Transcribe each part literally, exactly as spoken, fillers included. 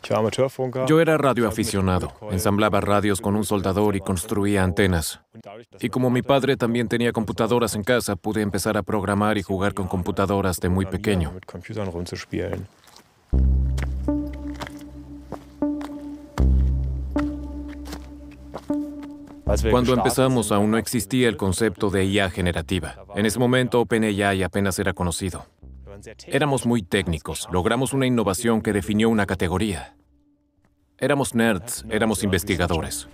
Yo era radioaficionado, ensamblaba radios con un soldador y construía antenas. Y como mi padre también tenía computadoras en casa, pude empezar a programar y jugar con computadoras de muy pequeño. Cuando empezamos aún no existía el concepto de I A generativa. En ese momento OpenAI apenas era conocido. Éramos muy técnicos, logramos una innovación que definió una categoría. Éramos nerds, éramos investigadores.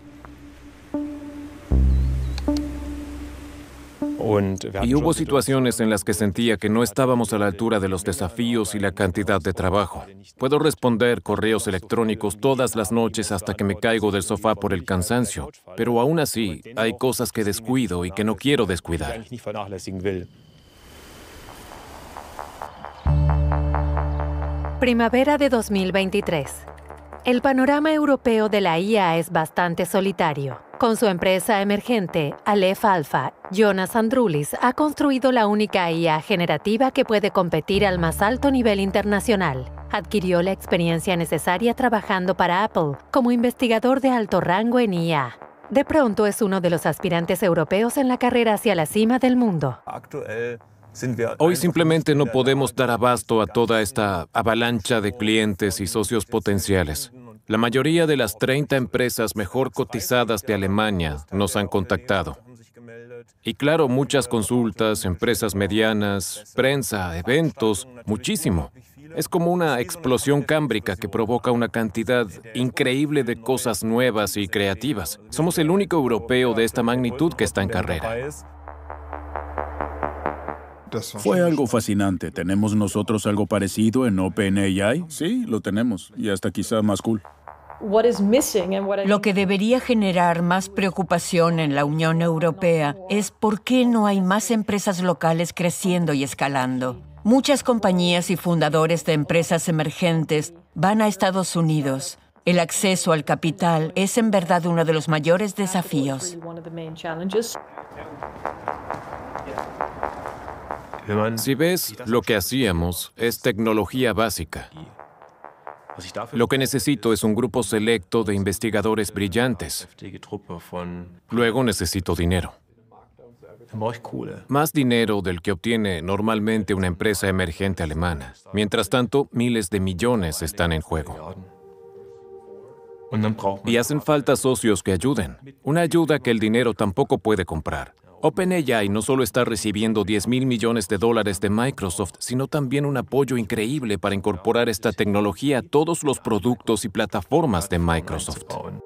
Y hubo situaciones en las que sentía que no estábamos a la altura de los desafíos y la cantidad de trabajo. Puedo responder correos electrónicos todas las noches hasta que me caigo del sofá por el cansancio, pero aún así hay cosas que descuido y que no quiero descuidar. Primavera de dos mil veintitrés. El panorama europeo de la I A es bastante solitario. Con su empresa emergente, Aleph Alpha, Jonas Androulis ha construido la única I A generativa que puede competir al más alto nivel internacional. Adquirió la experiencia necesaria trabajando para Apple como investigador de alto rango en I A. De pronto es uno de los aspirantes europeos en la carrera hacia la cima del mundo. Hoy simplemente no podemos dar abasto a toda esta avalancha de clientes y socios potenciales. La mayoría de las treinta empresas mejor cotizadas de Alemania nos han contactado. Y claro, muchas consultas, empresas medianas, prensa, eventos, muchísimo. Es como una explosión cámbrica que provoca una cantidad increíble de cosas nuevas y creativas. Somos el único europeo de esta magnitud que está en carrera. Fue algo fascinante. ¿Tenemos nosotros algo parecido en OpenAI? Sí, lo tenemos. Y hasta quizá más cool. Lo que debería generar más preocupación en la Unión Europea es por qué no hay más empresas locales creciendo y escalando. Muchas compañías y fundadores de empresas emergentes van a Estados Unidos. El acceso al capital es en verdad uno de los mayores desafíos. Si ves, lo que hacíamos es tecnología básica. Lo que necesito es un grupo selecto de investigadores brillantes. Luego necesito dinero. Más dinero del que obtiene normalmente una empresa emergente alemana. Mientras tanto, miles de millones están en juego. Y hacen falta socios que ayuden. Una ayuda que el dinero tampoco puede comprar. OpenAI no solo está recibiendo diez mil millones de dólares de Microsoft, sino también un apoyo increíble para incorporar esta tecnología a todos los productos y plataformas de Microsoft.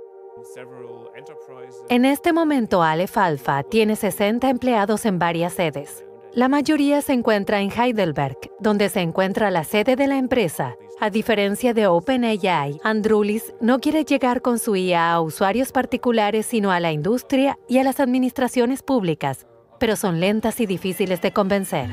En este momento, Aleph Alpha tiene sesenta empleados en varias sedes. La mayoría se encuentra en Heidelberg, donde se encuentra la sede de la empresa. A diferencia de OpenAI, Androulis no quiere llegar con su I A a usuarios particulares, sino a la industria y a las administraciones públicas, pero son lentas y difíciles de convencer.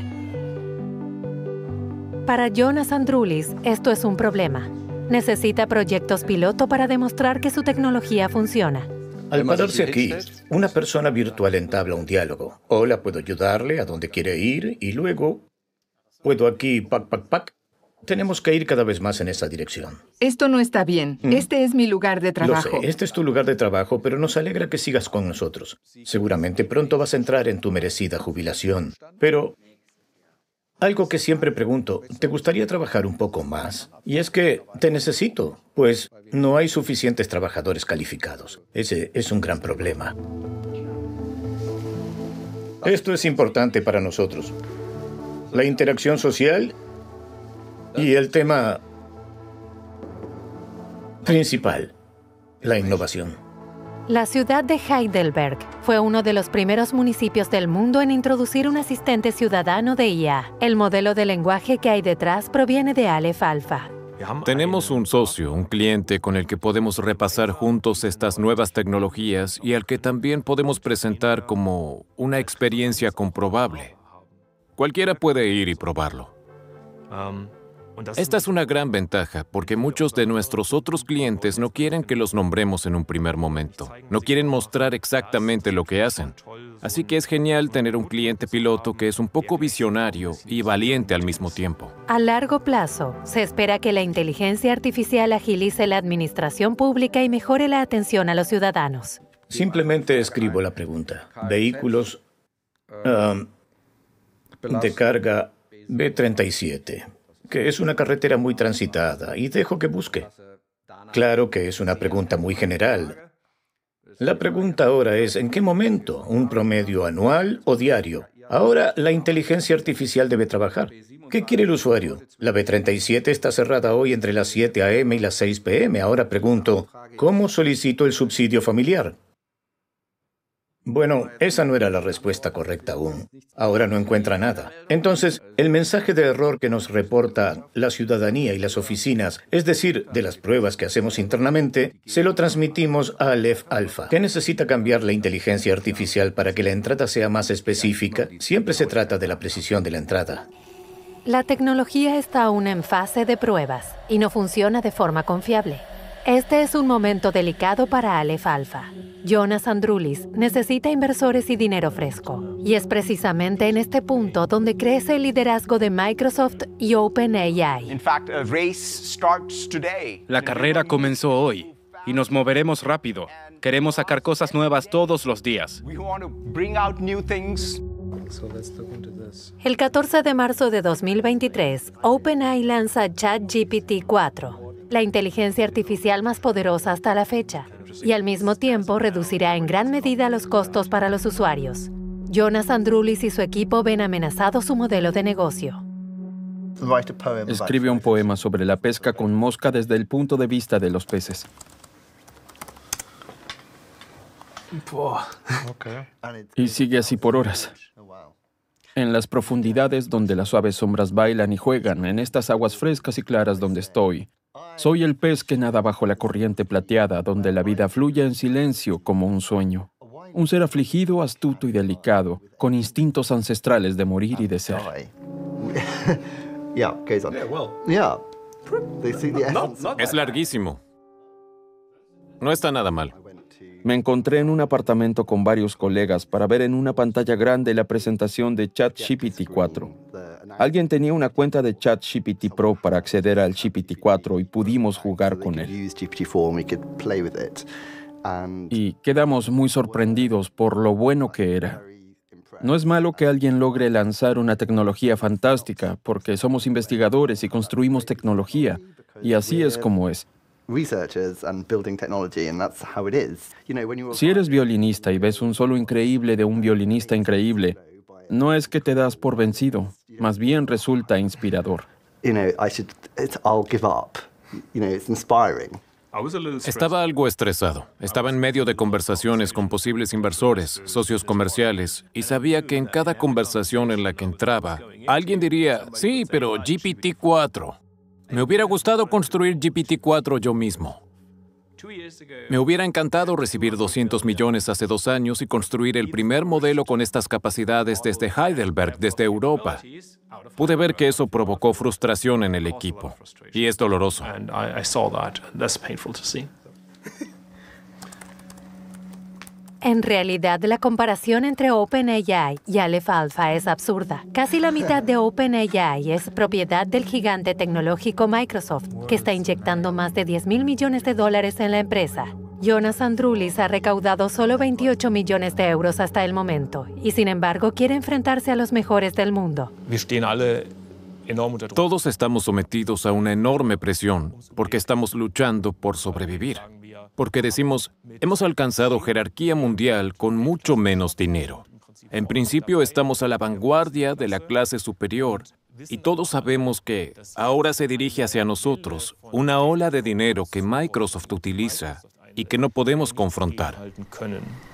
Para Jonas Androulis, esto es un problema. Necesita proyectos piloto para demostrar que su tecnología funciona. Al pararse aquí, una persona virtual entabla un diálogo. Hola, puedo ayudarle a dónde quiere ir y luego puedo aquí, pac, pac, pac. Tenemos que ir cada vez más en esa dirección. Esto no está bien. ¿Mm? Este es mi lugar de trabajo. Lo sé, este es tu lugar de trabajo, pero nos alegra que sigas con nosotros. Seguramente pronto vas a entrar en tu merecida jubilación. Pero algo que siempre pregunto, ¿te gustaría trabajar un poco más? Y es que te necesito, pues no hay suficientes trabajadores calificados. Ese es un gran problema. Esto es importante para nosotros. La interacción social y el tema principal, la innovación. La ciudad de Heidelberg fue uno de los primeros municipios del mundo en introducir un asistente ciudadano de I A. El modelo de lenguaje que hay detrás proviene de Aleph Alpha. Tenemos un socio, un cliente con el que podemos repasar juntos estas nuevas tecnologías y al que también podemos presentar como una experiencia comprobable. Cualquiera puede ir y probarlo. Esta es una gran ventaja, porque muchos de nuestros otros clientes no quieren que los nombremos en un primer momento. No quieren mostrar exactamente lo que hacen. Así que es genial tener un cliente piloto que es un poco visionario y valiente al mismo tiempo. A largo plazo, se espera que la inteligencia artificial agilice la administración pública y mejore la atención a los ciudadanos. Simplemente escribo la pregunta. Vehículos um, de carga B treinta y siete, que es una carretera muy transitada, y dejo que busque. Claro que es una pregunta muy general. La pregunta ahora es, ¿en qué momento? ¿Un promedio anual o diario? Ahora la inteligencia artificial debe trabajar. ¿Qué quiere el usuario? La B treinta y siete está cerrada hoy entre las siete a eme y las seis pe eme. Ahora pregunto, ¿cómo solicito el subsidio familiar? Bueno, esa no era la respuesta correcta aún. Ahora no encuentra nada. Entonces, el mensaje de error que nos reporta la ciudadanía y las oficinas, es decir, de las pruebas que hacemos internamente, se lo transmitimos a Aleph Alpha. ¿Qué necesita cambiar la inteligencia artificial para que la entrada sea más específica? Siempre se trata de la precisión de la entrada. La tecnología está aún en fase de pruebas y no funciona de forma confiable. Este es un momento delicado para Aleph Alpha. Jonas Androulis necesita inversores y dinero fresco. Y es precisamente en este punto donde crece el liderazgo de Microsoft y OpenAI. La carrera comenzó hoy y nos moveremos rápido. Queremos sacar cosas nuevas todos los días. El catorce de marzo de dos mil veintitrés, OpenAI lanza ChatGPT cuatro. La inteligencia artificial más poderosa hasta la fecha, y al mismo tiempo reducirá en gran medida los costos para los usuarios. Jonas Androulis y su equipo ven amenazado su modelo de negocio. Escribe un poema sobre la pesca con mosca desde el punto de vista de los peces. Y sigue así por horas. En las profundidades donde las suaves sombras bailan y juegan, en estas aguas frescas y claras donde estoy, soy el pez que nada bajo la corriente plateada, donde la vida fluye en silencio como un sueño. Un ser afligido, astuto y delicado, con instintos ancestrales de morir y de ser. Es larguísimo. No está nada mal. Me encontré en un apartamento con varios colegas para ver en una pantalla grande la presentación de ChatGPT cuatro. Alguien tenía una cuenta de ChatGPT Pro para acceder al G P T cuatro y pudimos jugar con él. Y quedamos muy sorprendidos por lo bueno que era. No es malo que alguien logre lanzar una tecnología fantástica, porque somos investigadores y construimos tecnología, y así es como es. Si eres violinista y ves un solo increíble de un violinista increíble, no es que te das por vencido, más bien resulta inspirador. Estaba algo estresado. Estaba en medio de conversaciones con posibles inversores, socios comerciales, y sabía que en cada conversación en la que entraba, alguien diría, sí, pero G P T cuatro. Me hubiera gustado construir G P T cuatro yo mismo. Me hubiera encantado recibir doscientos millones hace dos años y construir el primer modelo con estas capacidades desde Heidelberg, desde Europa. Pude ver que eso provocó frustración en el equipo, y es doloroso. En realidad, la comparación entre OpenAI y Aleph Alpha es absurda. Casi la mitad de OpenAI es propiedad del gigante tecnológico Microsoft, que está inyectando más de diez mil millones de dólares en la empresa. Jonas Androulis ha recaudado solo veintiocho millones de euros hasta el momento, y sin embargo quiere enfrentarse a los mejores del mundo. Todos estamos sometidos a una enorme presión, porque estamos luchando por sobrevivir. Porque decimos, hemos alcanzado jerarquía mundial con mucho menos dinero. En principio estamos a la vanguardia de la clase superior y todos sabemos que ahora se dirige hacia nosotros una ola de dinero que Microsoft utiliza y que no podemos confrontar.